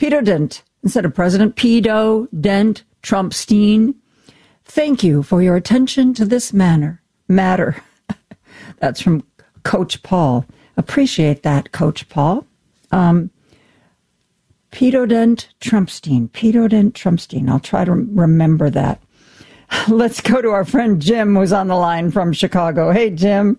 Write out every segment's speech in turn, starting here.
Peter Dent, instead of President Pedo, Dent, Trumpstein. Thank you for your attention to this matter. That's from Coach Paul. Appreciate that, Coach Paul. Pedo Dent, Trumpstein. Pedo Dent, Trumpstein. I'll try to remember that. Let's go to our friend Jim, who's on the line from Chicago. Hey, Jim.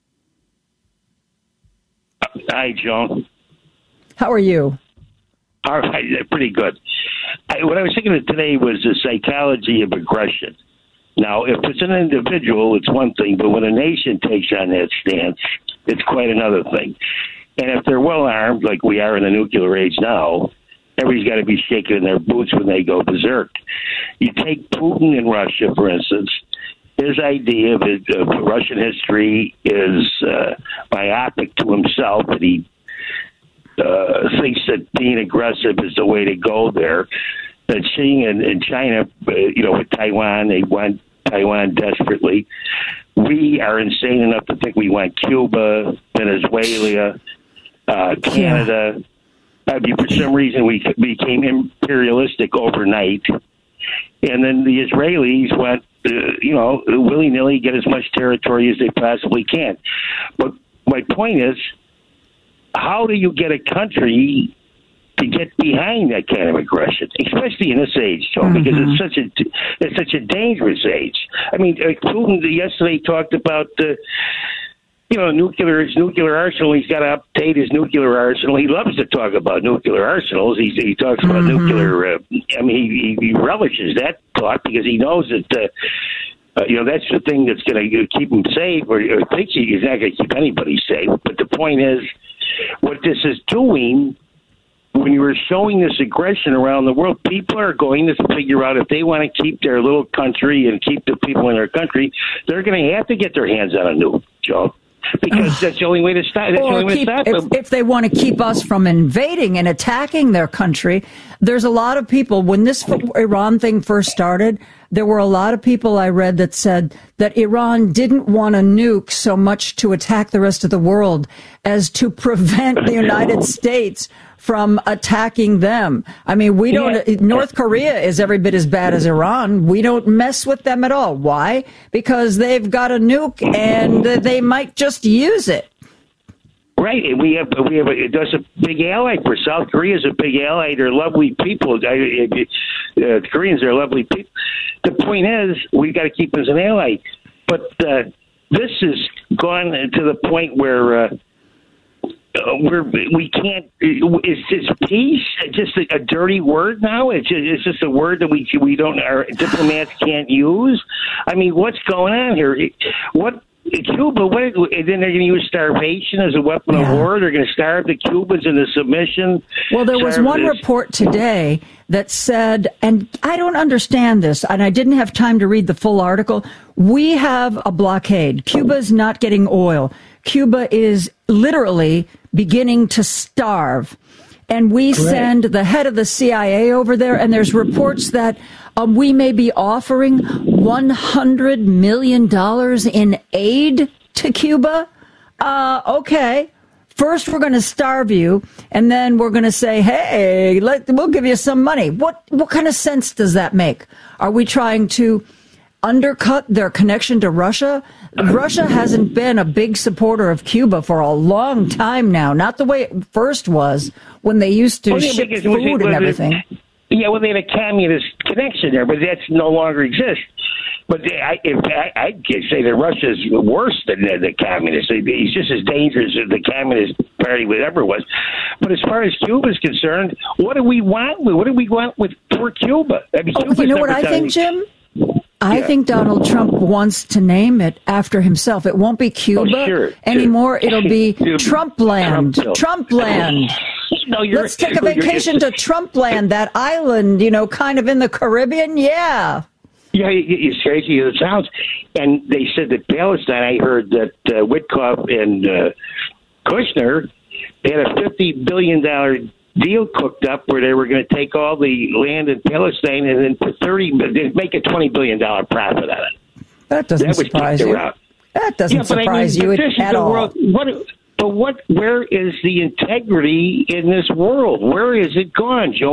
Hi, Joan. How are you? All right, pretty good. What I was thinking of today was the psychology of aggression. Now, if it's an individual, it's one thing, but when a nation takes on that stance, it's quite another thing. And if they're well armed, like we are in the nuclear age now, everybody's got to be shaking in their boots when they go berserk. You take Putin in Russia, for instance. His idea of Russian history is myopic to himself, and he thinks that being aggressive is the way to go there. That seeing in China, with Taiwan, they want Taiwan desperately. We are insane enough to think we want Cuba, Venezuela, Canada. For some reason, we became imperialistic overnight. And then the Israelis want, willy-nilly get as much territory as they possibly can. But my point is, how do you get a country to get behind that kind of aggression, especially in this age, Joe, because it's such a dangerous age. I mean, Putin yesterday talked about his nuclear arsenal. He's got to update his nuclear arsenal. He loves to talk about nuclear arsenals. He talks about nuclear. He relishes that thought because he knows that. That's the thing that's going to keep him safe, or thinks he's not going to keep anybody safe. But the point is, what this is doing, when you are showing this aggression around the world, people are going to figure out if they want to keep their little country and keep the people in their country, they're going to have to get their hands on a nuke, Joe. Because that's the only way to stop. If they want to keep us from invading and attacking their country, there's a lot of people. When this Iran thing first started, there were a lot of people I read that said that Iran didn't want a nuke so much to attack the rest of the world as to prevent the United States from attacking them. I mean, North Korea is every bit as bad as Iran. We don't mess with them at all. Why? Because they've got a nuke and they might just use it. Right, and we have that's a big ally for South Korea. Is a big ally. They're lovely people. The Koreans are lovely people. The point is, we've got to keep them as an ally. But this has gone to the point where we can't. Is peace just a dirty word now? It's just a word that we don't. Our diplomats can't use. I mean, what's going on here? Cuba, and then they're going to use starvation as a weapon of war. They're going to starve the Cubans into submission. Well, there was one report today that said, and I don't understand this, and I didn't have time to read the full article. We have a blockade. Cuba's not getting oil. Cuba is literally beginning to starve. And we send the head of the CIA over there, and there's reports that we may be offering $100 million in aid to Cuba. Okay. First, we're going to starve you, and then we're going to say, hey, we'll give you some money. What kind of sense does that make? Are we trying to undercut their connection to Russia? Russia hasn't been a big supporter of Cuba for a long time now. Not the way it first was when they used to ship food and everything. Yeah, well, they had a communist connection there, but that no longer exists. But I'd say that Russia's worse than the communists. He's just as dangerous as the Communist Party ever was. But as far as Cuba's concerned, what do we want? What do we want for Cuba? I mean, you know what I think, Jim? I think Donald Trump wants to name it after himself. It won't be Cuba anymore. It'll be Trumpland. Trumpland. Let's take a vacation to Trumpland, that island, kind of in the Caribbean. Yeah. Yeah, it's crazy as it sounds. And they said that Palestine, I heard that Witkoff and Kushner, they had a $50 billion deal cooked up where they were going to take all the land in Palestine and then they'd make a $20 billion profit on it. That doesn't surprise you. That doesn't surprise you at all. Where is the integrity in this world? Where is it gone, Joe?